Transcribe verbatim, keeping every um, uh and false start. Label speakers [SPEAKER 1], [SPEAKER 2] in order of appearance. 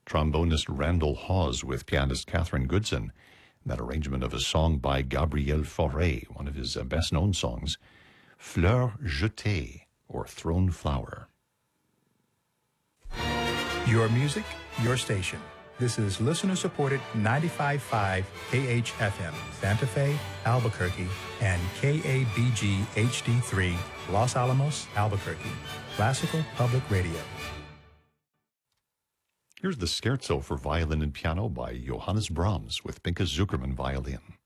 [SPEAKER 1] trombonist Randall Hawes with pianist Catherine Goodson. That arrangement of a song by Gabriel Fauré, one of his uh, best-known songs, Fleur Jetée, or Thrown Flower.
[SPEAKER 2] Your music, your station. This is listener-supported ninety-five point five K H F M, Santa Fe, Albuquerque, and K A B G H D three, Los Alamos, Albuquerque. Classical Public Radio.
[SPEAKER 1] Here's the Scherzo for violin and piano by Johannes Brahms with Pinka Zukerman violin.